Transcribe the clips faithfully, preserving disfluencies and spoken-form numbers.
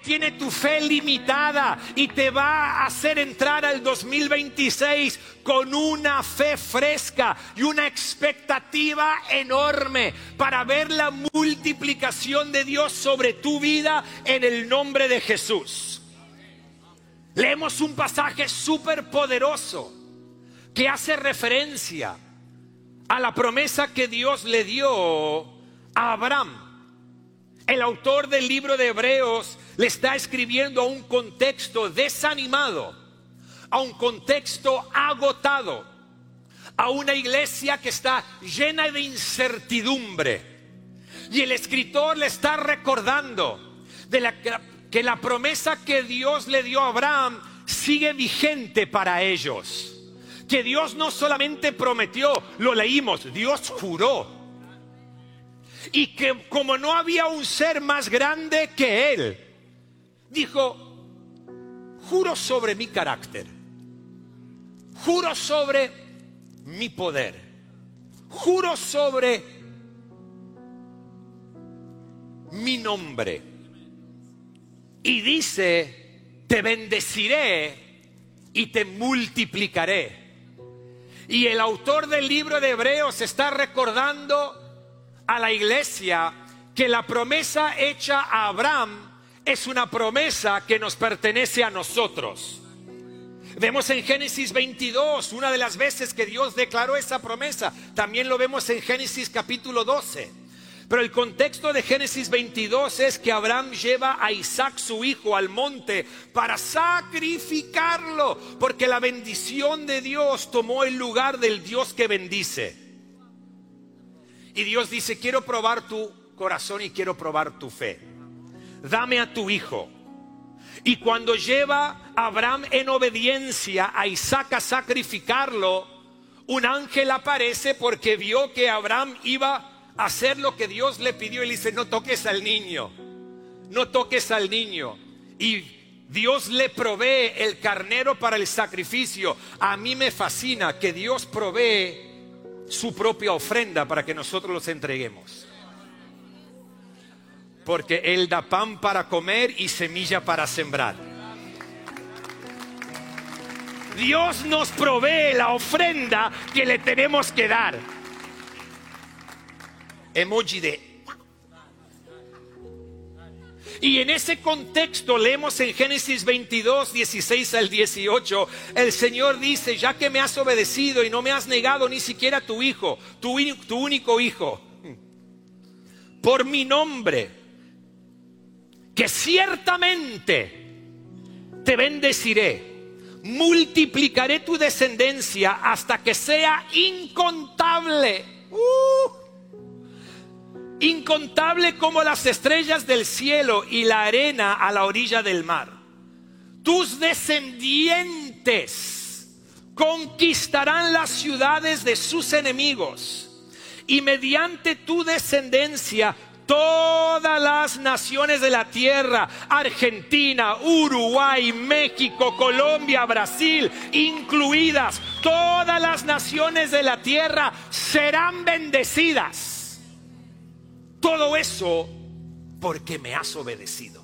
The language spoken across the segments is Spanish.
tiene tu fe limitada y te va a hacer entrar al dos mil veintiséis con una fe fresca y una expectativa enorme para ver la multiplicación de Dios sobre tu vida en el nombre de Jesús. Leemos un pasaje súper poderoso que hace referencia a la promesa que Dios le dio a Abraham. El autor del libro de Hebreos le está escribiendo a un contexto desanimado, a un contexto agotado, a una iglesia que está llena de incertidumbre. Y el escritor le está recordando de la, que la promesa que Dios le dio a Abraham sigue vigente para ellos. Que Dios no solamente prometió, lo leímos, Dios juró. Y que como no había un ser más grande que Él, dijo, juro sobre mi carácter, juro sobre mi poder, juro sobre mi nombre. Y dice, te bendeciré y te multiplicaré. Y el autor del libro de Hebreos está recordando a la iglesia que la promesa hecha a Abraham es una promesa que nos pertenece a nosotros. Vemos en Génesis veintidós, una de las veces que Dios declaró esa promesa. También lo vemos en Génesis capítulo doce. Pero el contexto de Génesis veintidós es que Abraham lleva a Isaac su hijo al monte para sacrificarlo, porque la bendición de Dios tomó el lugar del Dios que bendice. Y Dios dice, quiero probar tu corazón y quiero probar tu fe. Dame a tu hijo. Y cuando lleva a Abraham en obediencia a Isaac a sacrificarlo, un ángel aparece porque vio que Abraham iba a hacer lo que Dios le pidió. Y le dice, no toques al niño, no toques al niño. Y Dios le provee el carnero para el sacrificio. A mí me fascina que Dios provee su propia ofrenda para que nosotros los entreguemos, porque Él da pan para comer y semilla para sembrar. Dios nos provee la ofrenda que le tenemos que dar. Emoji de... Y en ese contexto leemos en Génesis veintidós, dieciséis al dieciocho, el Señor dice, ya que me has obedecido y no me has negado ni siquiera tu hijo, tu, tu único hijo, por mi nombre, que ciertamente te bendeciré, multiplicaré tu descendencia hasta que sea incontable. Uh, Incontable como las estrellas del cielo y la arena a la orilla del mar. Tus descendientes conquistarán las ciudades de sus enemigos, y mediante tu descendencia todas las naciones de la tierra, Argentina, Uruguay, México, Colombia, Brasil, incluidas, todas las naciones de la tierra serán bendecidas. Todo eso porque me has obedecido.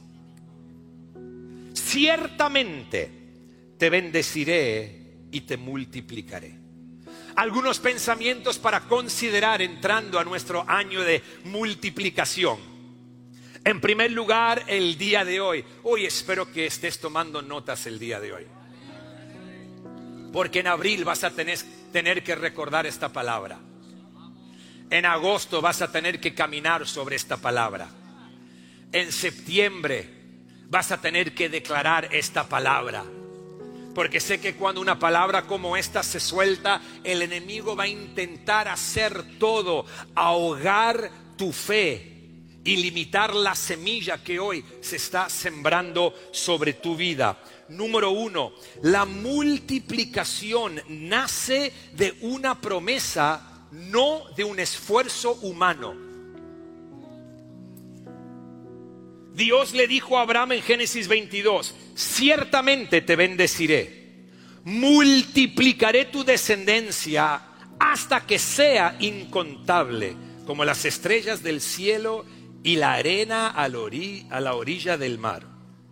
Ciertamente te bendeciré y te multiplicaré. Algunos pensamientos para considerar entrando a nuestro año de multiplicación. En primer lugar, el día de hoy. Hoy espero que estés tomando notas el día de hoy, porque en abril vas a tener, tener que recordar esta palabra. En agosto vas a tener que caminar sobre esta palabra. En septiembre vas a tener que declarar esta palabra. Porque sé que cuando una palabra como esta se suelta, el enemigo va a intentar hacer todo, ahogar tu fe y limitar la semilla que hoy se está sembrando sobre tu vida. Número uno, la multiplicación nace de una promesa, no de un esfuerzo humano. Dios le dijo a Abraham en Génesis veintidós, ciertamente te bendeciré, multiplicaré tu descendencia hasta que sea incontable, como las estrellas del cielo y la arena a la orilla del mar.